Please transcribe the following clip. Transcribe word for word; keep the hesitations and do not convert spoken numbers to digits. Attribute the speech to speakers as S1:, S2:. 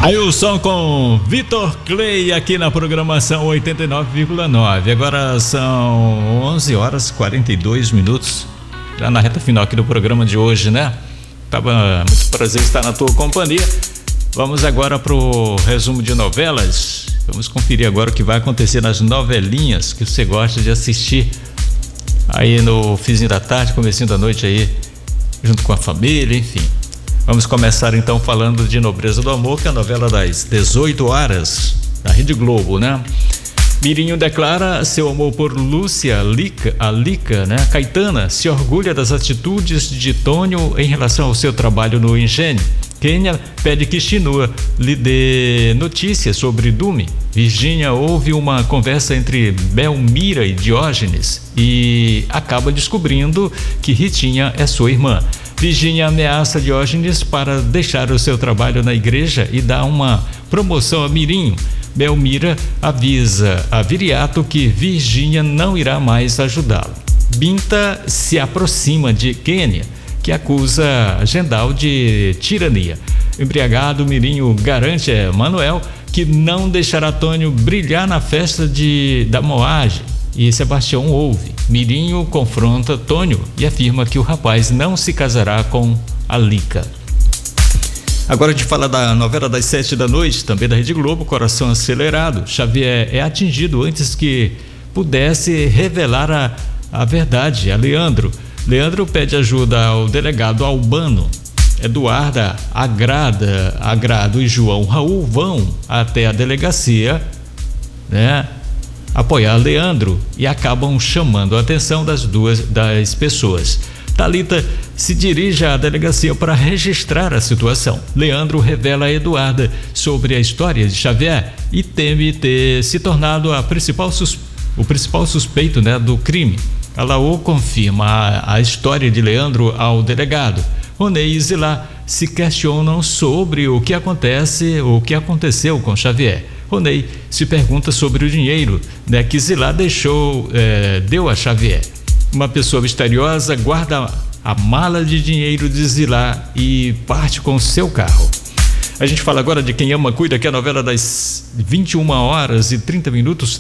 S1: Aí o som com Vitor Clay aqui na programação oitenta e nove vírgula nove. Agora são onze horas e quarenta e dois minutos, já na reta final aqui do programa de hoje, né? Tava muito prazer estar na tua companhia. Vamos agora pro resumo de novelas. Vamos conferir agora o que vai acontecer nas novelinhas que você gosta de assistir aí no finzinho da tarde, comecinho da noite aí, junto com a família, enfim. Vamos começar então falando de Nobreza do Amor, que é a novela das dezoito horas, da Rede Globo, né? Mirinho declara seu amor por Lúcia, Lica, a Lica, né? Caetana se orgulha das atitudes de Tônio em relação ao seu trabalho no Engenho. Kênia pede que Chinua lhe dê notícias sobre Dume. Virgínia ouve uma conversa entre Belmira e Diógenes e acaba descobrindo que Ritinha é sua irmã. Virgínia ameaça Diógenes para deixar o seu trabalho na igreja e dá uma promoção a Mirinho. Belmira avisa a Viriato que Virgínia não irá mais ajudá-lo. Binta se aproxima de Kênia, que acusa Gendal de tirania. Embriagado, Mirinho garante a Manuel que não deixará Tônio brilhar na festa de, da moagem. E Sebastião ouve. Mirinho confronta Tônio e afirma que o rapaz não se casará com a Lica. Agora a gente fala da novela das sete da noite, também da Rede Globo, Coração Acelerado. Xavier é atingido antes que pudesse revelar a, a verdade a Leandro. Leandro pede ajuda ao delegado Albano. Eduarda, Agrada, Agrado e João Raul vão até a delegacia, né, apoiar Leandro e acabam chamando a atenção das duas das pessoas. Thalita se dirige à delegacia para registrar a situação. Leandro revela a Eduarda sobre a história de Xavier e teme ter se tornado a principal sus, o principal suspeito, né, do crime. A Laô confirma a, a história de Leandro ao delegado. Ronei e Zilá se questionam sobre o que acontece, o que aconteceu com Xavier. Ronei se pergunta sobre o dinheiro, né, que Zilá deixou, é, deu a Xavier. Uma pessoa misteriosa guarda a mala de dinheiro de Zilá e parte com seu carro. A gente fala agora de Quem Ama Cuida, que é a novela das vinte e uma horas e trinta minutos.